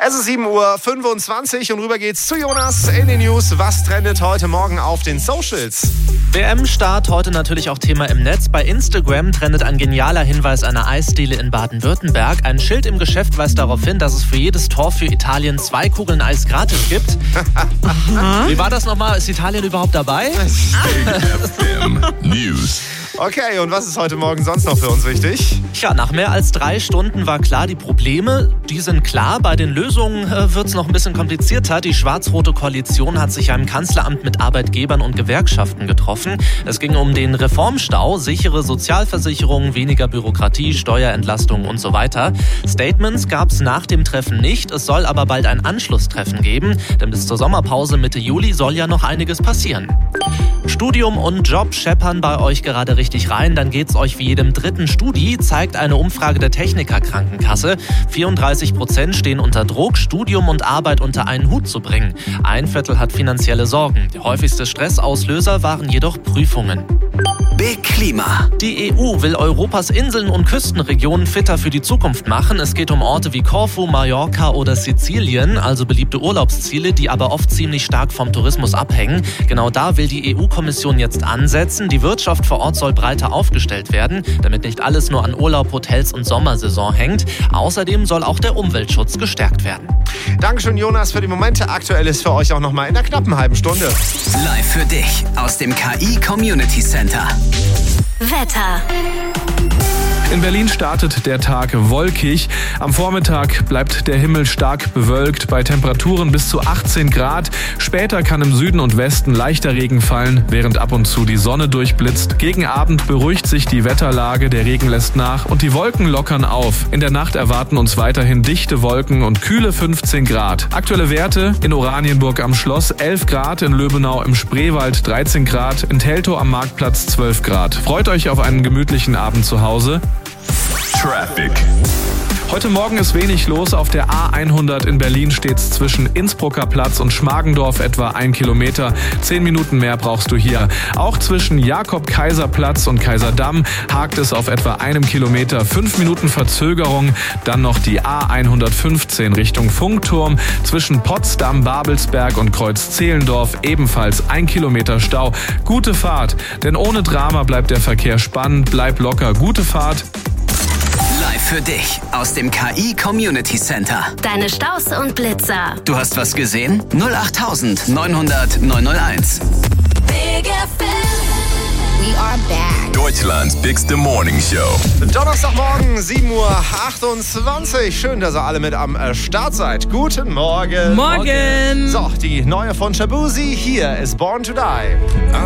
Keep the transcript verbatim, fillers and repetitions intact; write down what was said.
Es ist sieben Uhr fünfundzwanzig und rüber geht's zu Jonas in den News. Was trendet heute Morgen auf den Socials? W M-Start, heute natürlich auch Thema im Netz. Bei Instagram trendet ein genialer Hinweis einer Eisdiele in Baden-Württemberg. Ein Schild im Geschäft weist darauf hin, dass es für jedes Tor für Italien zwei Kugeln Eis gratis gibt. Wie war das nochmal? Ist Italien überhaupt dabei? News. Okay, und was ist heute Morgen sonst noch für uns wichtig? Tja, nach mehr als drei Stunden war klar, die Probleme, die sind klar. Bei den Lösungen äh, wird es noch ein bisschen komplizierter. Die schwarz-rote Koalition hat sich ja im Kanzleramt mit Arbeitgebern und Gewerkschaften getroffen. Es ging um den Reformstau, sichere Sozialversicherungen, weniger Bürokratie, Steuerentlastung und so weiter. Statements gab es nach dem Treffen nicht. Es soll aber bald ein Anschlusstreffen geben, denn bis zur Sommerpause Mitte Juli soll ja noch einiges passieren. Studium und Job scheppern bei euch gerade richtig rein, dann geht's euch wie jedem dritten Studi, zeigt eine Umfrage der Techniker-Krankenkasse. vierunddreißig Prozent stehen unter Druck, Studium und Arbeit unter einen Hut zu bringen. Ein Viertel hat finanzielle Sorgen. Der häufigste Stressauslöser waren jedoch Prüfungen. Big Klima. Die E U will Europas Inseln und Küstenregionen fitter für die Zukunft machen. Es geht um Orte wie Korfu, Mallorca oder Sizilien, also beliebte Urlaubsziele, die aber oft ziemlich stark vom Tourismus abhängen. Genau da will die E U-Kommission jetzt ansetzen. Die Wirtschaft vor Ort soll breiter aufgestellt werden, damit nicht alles nur an Urlaub, Hotels und Sommersaison hängt. Außerdem soll auch der Umweltschutz gestärkt werden. Dankeschön, Jonas, für die Momente. Aktuell ist für euch auch noch mal in der knappen halben Stunde. Live für dich aus dem K I Community Center. Wetter. In Berlin startet der Tag wolkig. Am Vormittag bleibt der Himmel stark bewölkt bei Temperaturen bis zu achtzehn Grad. Später kann im Süden und Westen leichter Regen fallen, während ab und zu die Sonne durchblitzt. Gegen Abend beruhigt sich die Wetterlage, der Regen lässt nach und die Wolken lockern auf. In der Nacht erwarten uns weiterhin dichte Wolken und kühle fünfzehn Grad. Aktuelle Werte: in Oranienburg am Schloss elf Grad, in Löbenau im Spreewald dreizehn Grad, in Teltow am Marktplatz zwölf Grad. Freut euch auf einen gemütlichen Abend zu Hause. Traffic. Heute Morgen ist wenig los. Auf der A hundert in Berlin steht's zwischen Innsbrucker Platz und Schmargendorf etwa ein Kilometer. Zehn Minuten mehr brauchst du hier. Auch zwischen Jakob-Kaiser-Platz und Kaiserdamm hakt es auf etwa einem Kilometer. Fünf Minuten Verzögerung. Dann noch die A hundertfünfzehn Richtung Funkturm. Zwischen Potsdam, Babelsberg und Kreuz-Zehlendorf ebenfalls ein Kilometer Stau. Gute Fahrt, denn ohne Drama bleibt der Verkehr spannend. Bleib locker. Gute Fahrt. Live für dich aus dem K I Community Center. Deine Staus und Blitzer. Du hast was gesehen? null acht neun hundert neunhunderteins. Big F M. We are back. Deutschlands bigste Morning Show. Donnerstagmorgen, sieben Uhr achtundzwanzig. Schön, dass ihr alle mit am Start seid. Guten Morgen. Morgen. So, die neue von Shabuzi. Hier ist Born to Die.